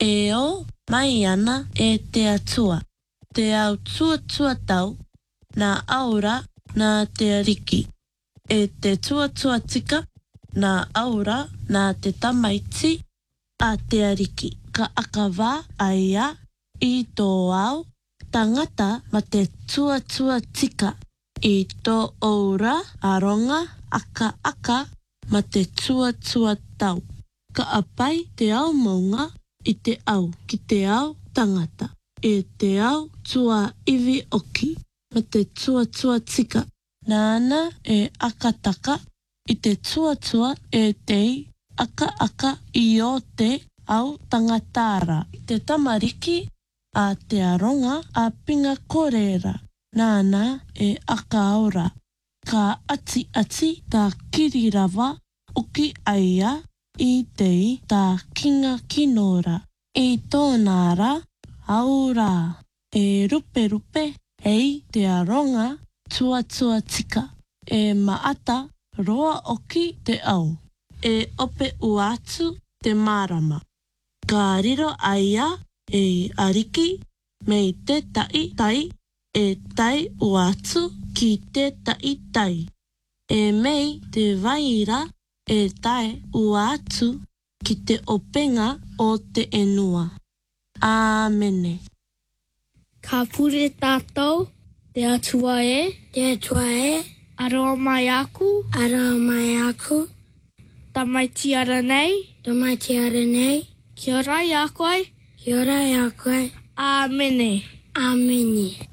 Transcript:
E o mai ana e te atua. Te au tua tau, nā aura, nā te ariki. E te tua tika, nā aura, nā te tamaiti, a te ariki. Ka akawā aia i tō au, tangata ma te tua tika. I tō aura, aronga, aka, ma te tua tau. Ka apai te au maunga i te au, ki te au tangata. E te au tua iwi oki, ma te tua tika. Nāna e akataka i te tua e tei aka i o te au tangatara. Te tamariki a te aronga a pinga korera. Nāna e aka aura. Ka ati tā kirirawa uki aia i tei tā kinga kinora. I tōnara aura e rupe hei te aronga tua tika. E maata roa oki te au. E ope uatu te marama. Ka riro aia e ariki mei te tai e tai uatu ki te tai. E mei te waira e tai uatu ki te openga o te enua. Āmene. Ka pure tātou, te atua e, aroa mai aku, tamaiti ara nei, kia rai a koe, āmene.